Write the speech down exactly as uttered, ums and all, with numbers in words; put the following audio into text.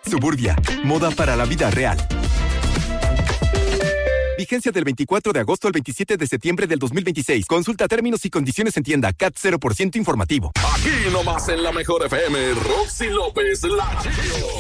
Suburbia, moda para la vida real. Vigencia del veinticuatro de agosto al veintisiete de septiembre del dos mil veintiséis. Consulta términos y condiciones en tienda. C A T cero por ciento informativo. Aquí nomás en la mejor F M, Roxy López, la Chio.